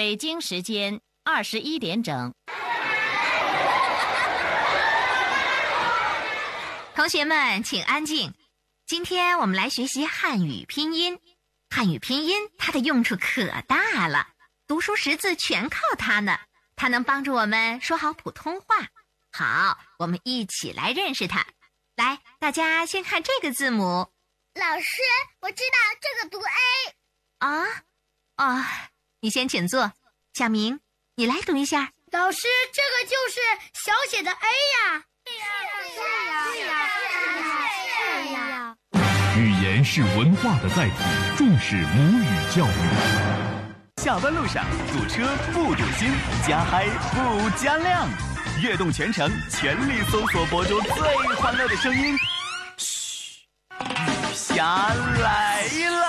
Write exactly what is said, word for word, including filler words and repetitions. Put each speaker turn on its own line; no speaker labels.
北京时间二十一点整。
同学们请安静，今天我们来学习汉语拼音。汉语拼音它的用处可大了，读书识字全靠它呢，它能帮助我们说好普通话。好，我们一起来认识它。来，大家先看这个字母。
老师，我知道这个读 A。
啊啊，你先请坐。小明，你来读一下。
老师，这个就是小写的 A 呀。是呀，是呀，是呀。
语言是文化的载体，重视母语教育。
下班路上堵车不堵心，加嗨不加量，悦动全程，全力搜索播出最欢乐的声音。嘘，雨霞来了。